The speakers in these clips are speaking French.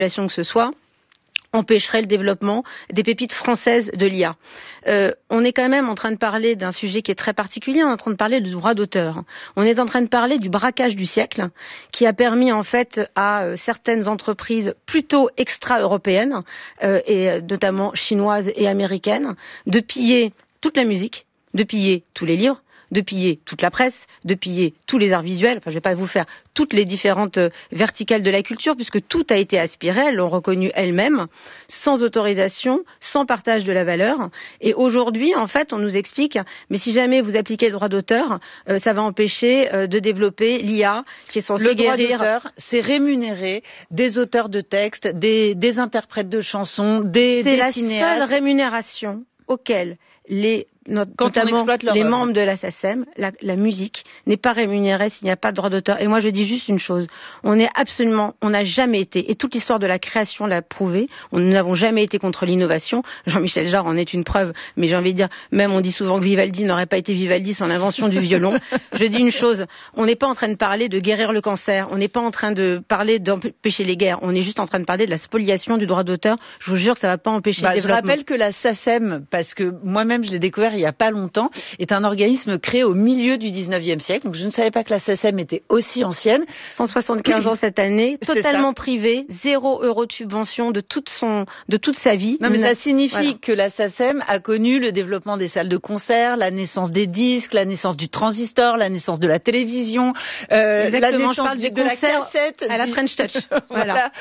que ce soit, empêcherait le développement des pépites françaises de l'IA. On est quand même en train de parler d'un sujet qui est très particulier, on est en train de parler du droit d'auteur. On est en train de parler du braquage du siècle, qui a permis en fait à certaines entreprises plutôt extra-européennes, et notamment chinoises et américaines, de piller toute la musique, de piller tous les livres, de piller toute la presse, de piller tous les arts visuels. Enfin, je ne vais pas vous faire toutes les différentes verticales de la culture, puisque tout a été aspiré, elles l'ont reconnu elles-mêmes, sans autorisation, sans partage de la valeur. Et aujourd'hui, en fait, on nous explique, mais si jamais vous appliquez le droit d'auteur, ça va empêcher de développer l'IA, qui est censée guérir. Le droit d'auteur, c'est rémunérer des auteurs de textes, des interprètes de chansons, des cinéastes. C'est la seule rémunération auquel notamment les membres de la SACEM, la musique n'est pas rémunérée s'il n'y a pas de droit d'auteur. Et moi je dis juste une chose, on n'a jamais été, et toute l'histoire de la création l'a prouvé, nous n'avons jamais été contre l'innovation. Jean-Michel Jarre en est une preuve, mais j'ai envie de dire, même on dit souvent que Vivaldi n'aurait pas été Vivaldi sans l'invention du violon. Je dis une chose, on n'est pas en train de parler de guérir le cancer, on n'est pas en train de parler d'empêcher les guerres, on est juste en train de parler de la spoliation du droit d'auteur. Je vous jure que ça ne va pas empêcher le développement. Je rappelle que la SACEM, parce que moi-même je l'ai découvert il n'y a pas longtemps, est un organisme créé au milieu du 19e siècle. Donc je ne savais pas que la SACEM était aussi ancienne. 175 ans cette année, totalement privée, 0 € de subvention de toute sa vie. Non, mais ça signifie que la SACEM a connu le développement des salles de concert, la naissance des disques, la naissance du transistor, la naissance de la télévision, la naissance je parle de la cassette, à la French Touch. Voilà,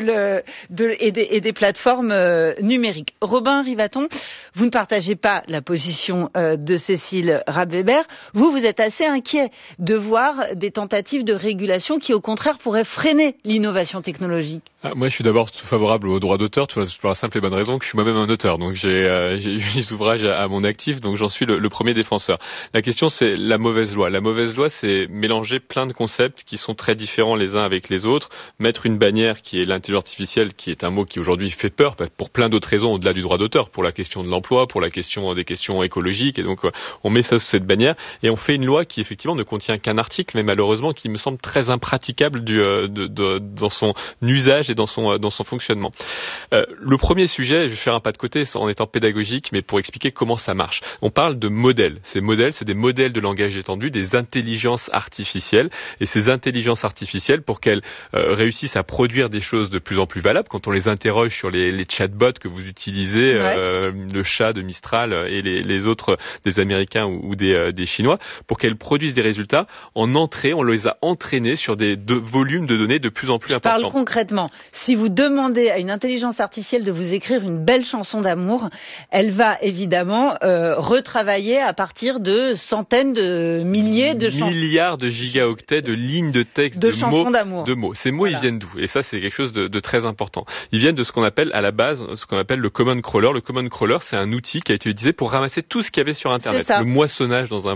et des plateformes numériques. Robin Rivaton, vous ne partagez pas la position de Cécile Rabe-Weber. Vous êtes assez inquiet de voir des tentatives de régulation qui, au contraire, pourraient freiner l'innovation technologique. Moi, je suis d'abord favorable au droit d'auteur, pour la simple et bonne raison que je suis moi-même un auteur. Donc, j'ai 8 ouvrages à mon actif, donc j'en suis le premier défenseur. La question, c'est la mauvaise loi. La mauvaise loi, c'est mélanger plein de concepts qui sont très différents les uns avec les autres, mettre une bannière qui est l'intelligence artificielle, qui est un mot qui aujourd'hui fait peur, pour plein d'autres raisons au-delà du droit d'auteur, pour la question de l'emploi, pour des questions écologiques, et donc on met ça sous cette bannière, et on fait une loi qui effectivement ne contient qu'un article, mais malheureusement qui me semble très impraticable dans son usage et dans son fonctionnement. Le premier sujet, je vais faire un pas de côté en étant pédagogique, mais pour expliquer comment ça marche. On parle de modèles. Ces modèles, c'est des modèles de langage étendu, des intelligences artificielles, et ces intelligences artificielles, pour qu'elles réussissent à produire des choses de plus en plus valables, quand on les interroge sur les chatbots que vous utilisez, le chat de Mistral et les autres des Américains ou des Chinois, pour qu'elles produisent des résultats, on les a entraînés sur des volumes de données de plus en plus importants. Je parle concrètement. Si vous demandez à une intelligence artificielle de vous écrire une belle chanson d'amour, elle va évidemment retravailler à partir de centaines de milliers de chansons. Milliards de gigaoctets de lignes de texte, de chansons d'amour. De mots. Ces mots, ils viennent d'où? Et ça, c'est quelque chose de très important. Ils viennent de ce qu'on appelle à la base, ce qu'on appelle le common crawler. Le common crawler, c'est un outil qui a été utilisé pour ramasser tout ce qu'il y avait sur Internet. Le moissonnage dans un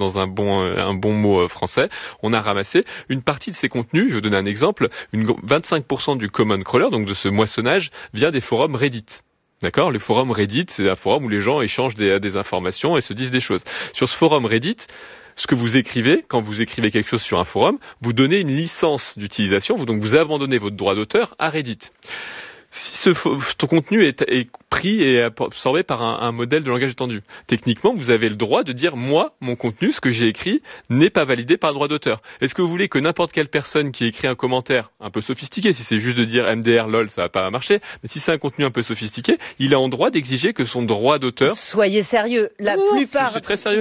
bon mot français. On a ramassé une partie de ces contenus. Je vais vous donner un exemple. 25% du common crawler, donc de ce moissonnage, vient des forums Reddit. D'accord? Le forum Reddit, c'est un forum où les gens échangent des informations et se disent des choses. Sur ce forum Reddit, ce que vous écrivez, quand vous écrivez quelque chose sur un forum, vous donnez une licence d'utilisation, donc vous abandonnez votre droit d'auteur à Reddit. Si ton contenu est pris et absorbé par un modèle de langage étendu, techniquement, vous avez le droit de dire, moi, mon contenu, ce que j'ai écrit, n'est pas validé par le droit d'auteur. Est-ce que vous voulez que n'importe quelle personne qui écrit un commentaire un peu sophistiqué, si c'est juste de dire MDR, lol, ça va pas marcher, mais si c'est un contenu un peu sophistiqué, il a en droit d'exiger que son droit d'auteur... Soyez sérieux. La plupart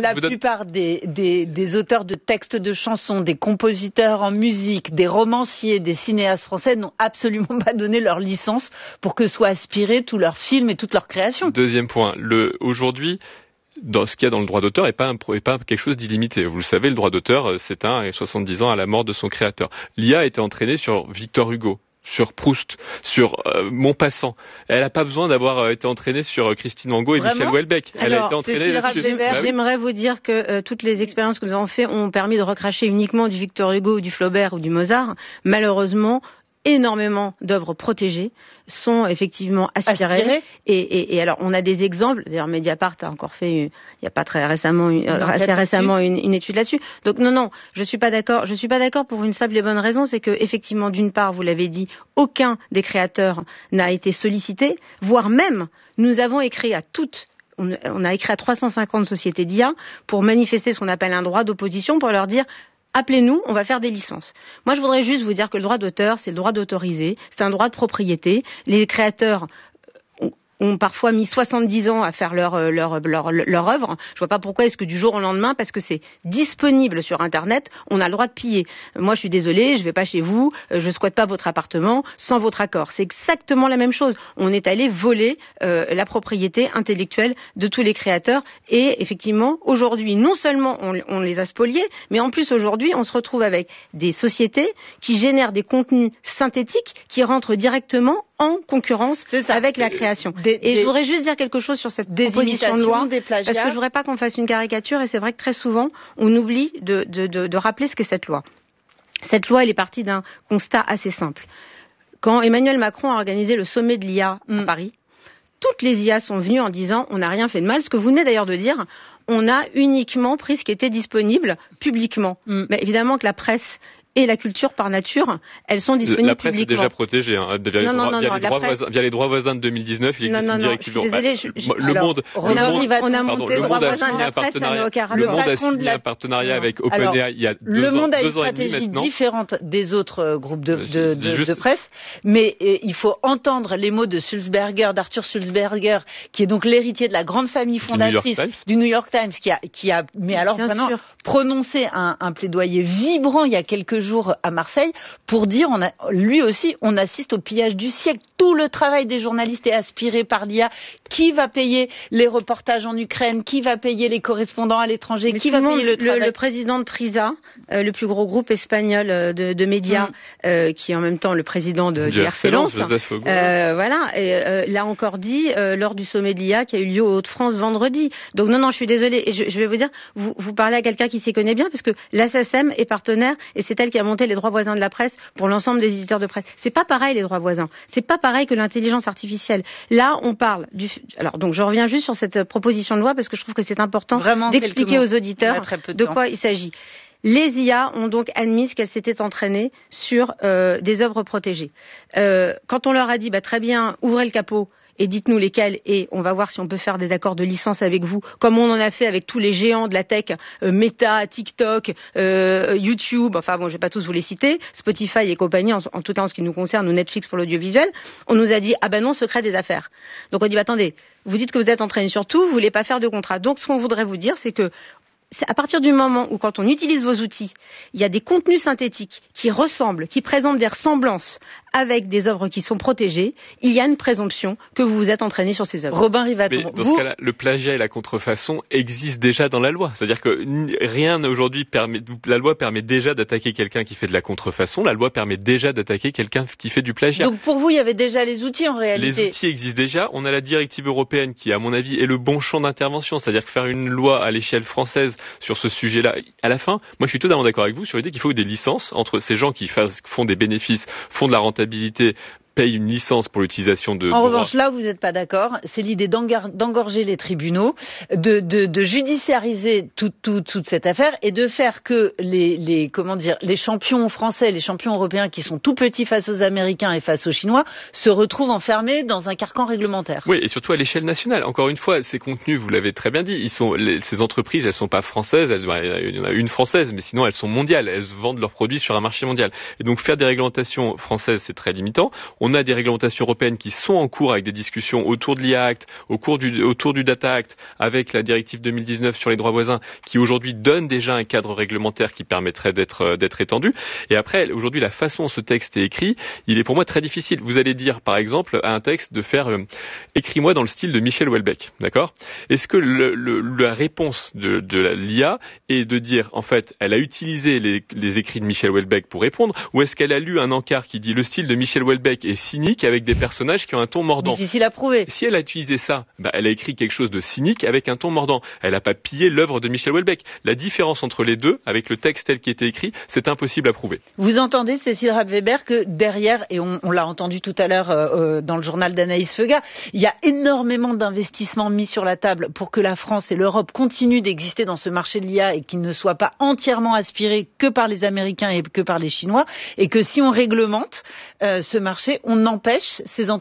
des auteurs de textes de chansons, des compositeurs en musique, des romanciers, des cinéastes français n'ont absolument pas donné leur licence pour que soient aspirés tous leurs films et toutes leurs créations. Deuxième point, aujourd'hui, dans ce qu'il y a dans le droit d'auteur est pas quelque chose d'illimité. Vous le savez, le droit d'auteur s'éteint à 70 ans à la mort de son créateur. L'IA a été entraînée sur Victor Hugo, sur Proust, sur Maupassant. Elle n'a pas besoin d'avoir été entraînée sur Christine Angot et Michel Houellebecq. Elle a été entraînée là-dessus. J'aimerais vous dire que toutes les expériences que nous avons faites ont permis de recracher uniquement du Victor Hugo, du Flaubert ou du Mozart. Malheureusement, énormément d'œuvres protégées sont effectivement aspirées. Et alors, on a des exemples. D'ailleurs, Mediapart a encore fait, il n'y a pas très récemment, assez récemment, une étude là-dessus. Donc, non, je suis pas d'accord. Je suis pas d'accord pour une simple et bonne raison, c'est que, effectivement, d'une part, vous l'avez dit, aucun des créateurs n'a été sollicité, voire même, nous avons écrit à toutes. On a écrit à 350 sociétés d'IA pour manifester ce qu'on appelle un droit d'opposition, pour leur dire appelez-nous, on va faire des licences. Moi, je voudrais juste vous dire que le droit d'auteur, c'est le droit d'autoriser, c'est un droit de propriété. Les créateurs ont parfois mis 70 ans à faire leur œuvre. Je vois pas pourquoi est-ce que du jour au lendemain, parce que c'est disponible sur Internet, on a le droit de piller. Moi, je suis désolée, je vais pas chez vous, je squatte pas votre appartement sans votre accord. C'est exactement la même chose. On est allé voler la propriété intellectuelle de tous les créateurs. Et effectivement, aujourd'hui, non seulement on les a spoliés, mais en plus aujourd'hui, on se retrouve avec des sociétés qui génèrent des contenus synthétiques qui rentrent directement en concurrence avec la création. Et je voudrais juste dire quelque chose sur cette proposition de loi, parce que je voudrais pas qu'on fasse une caricature, et c'est vrai que très souvent, on oublie de rappeler ce qu'est cette loi. Cette loi, elle est partie d'un constat assez simple. Quand Emmanuel Macron a organisé le sommet de l'IA à Paris, toutes les IA sont venues en disant on n'a rien fait de mal, ce que vous venez d'ailleurs de dire, on a uniquement pris ce qui était disponible publiquement. Mais évidemment que la presse et la culture par nature, elles sont disponibles la presse publiquement. Est déjà protégée via les droits voisins de 2019. Il existe une directive. Le Monde a signé un partenariat avec OpenAI il y a 2 ans et demi maintenant. Le Monde a une stratégie différente des autres groupes de presse, mais il faut entendre les mots d'Arthur Sulzberger, qui est donc l'héritier de la grande famille fondatrice du New York Times, qui a vraiment prononcé un plaidoyer vibrant il y a quelques jours à Marseille pour dire lui aussi on assiste au pillage du siècle. Tout le travail des journalistes est aspiré par l'IA. Qui va payer les reportages en Ukraine? Qui va payer les correspondants à l'étranger? Qui va payer le travail? Le président de Prisa, le plus gros groupe espagnol de médias, qui est en même temps le président du RC Lens, l'a encore dit lors du sommet de l'IA qui a eu lieu aux Hauts-de-France vendredi. Donc non, je suis désolée. Et je vais vous dire, vous parlez à quelqu'un qui s'y connaît bien, parce que la SACEM est partenaire et c'est elle qui a monté les droits voisins de la presse pour l'ensemble des éditeurs de presse. C'est pas pareil, les droits voisins. C'est pas pareil que l'intelligence artificielle. Là, on parle alors, donc, je reviens juste sur cette proposition de loi parce que je trouve que c'est important d'expliquer aux auditeurs de quoi il s'agit. Les IA ont donc admis qu'elles s'étaient entraînées sur des œuvres protégées. Quand on leur a dit, très bien, ouvrez le capot, et dites-nous lesquels, et on va voir si on peut faire des accords de licence avec vous, comme on en a fait avec tous les géants de la tech, Meta, TikTok, YouTube, je vais pas tous vous les citer, Spotify et compagnie, en tout cas en ce qui nous concerne, ou Netflix pour l'audiovisuel. On nous a dit, non, secret des affaires. Donc on dit, attendez, vous dites que vous êtes entraînés sur tout, vous voulez pas faire de contrat. Donc ce qu'on voudrait vous dire, c'est que à partir du moment où, quand on utilise vos outils, il y a des contenus synthétiques qui ressemblent, qui présentent des ressemblances avec des œuvres qui sont protégées, il y a une présomption que vous vous êtes entraîné sur ces œuvres. Robin Rivaton. Mais dans ce cas-là, le plagiat et la contrefaçon existent déjà dans la loi. C'est-à-dire que rien aujourd'hui la loi permet déjà d'attaquer quelqu'un qui fait de la contrefaçon, la loi permet déjà d'attaquer quelqu'un qui fait du plagiat. Donc pour vous, il y avait déjà les outils en réalité. Les outils existent déjà. On a la directive européenne qui, à mon avis, est le bon champ d'intervention. C'est-à-dire que faire une loi à l'échelle française sur ce sujet-là, à la fin, moi je suis totalement d'accord avec vous sur l'idée qu'il faut des licences entre ces gens qui font des bénéfices, font de la rentabilité, payent une licence pour l'utilisation de droits. En revanche, là, vous n'êtes pas d'accord. C'est l'idée d'engorger les tribunaux, de judiciariser toute cette affaire et de faire que les champions français, les champions européens qui sont tout petits face aux Américains et face aux Chinois se retrouvent enfermés dans un carcan réglementaire. Oui, et surtout à l'échelle nationale. Encore une fois, ces contenus, vous l'avez très bien dit, ces entreprises, elles sont pas françaises, il y en a une française, mais sinon elles sont mondiales. Elles vendent leurs produits sur un marché mondial. Et donc faire des réglementations françaises, c'est très limitant. On a des réglementations européennes qui sont en cours avec des discussions autour de l'IA Act, autour du Data Act, avec la directive 2019 sur les droits voisins, qui aujourd'hui donne déjà un cadre réglementaire qui permettrait d'être étendu. Et après, aujourd'hui, la façon dont ce texte est écrit, il est pour moi très difficile. Vous allez dire, par exemple, à un texte de faire écris-moi dans le style de Michel Houellebecq, d'accord? Est-ce que la réponse de l'IA est de dire, en fait, elle a utilisé les écrits de Michel Houellebecq pour répondre, ou est-ce qu'elle a lu un encart qui dit le style de Michel Houellebecq et cynique avec des personnages qui ont un ton mordant. Difficile à prouver. Si elle a utilisé ça, elle a écrit quelque chose de cynique avec un ton mordant. Elle n'a pas pillé l'œuvre de Michel Houellebecq. La différence entre les deux, avec le texte tel qu'il était écrit, c'est impossible à prouver. Vous entendez, Cécile Radweber, que derrière, et on l'a entendu tout à l'heure dans le journal d'Anaïs Feuga, il y a énormément d'investissements mis sur la table pour que la France et l'Europe continuent d'exister dans ce marché de l'IA et qu'il ne soit pas entièrement aspiré que par les Américains et que par les Chinois, et que si on réglemente ce marché, on empêche ces entreprises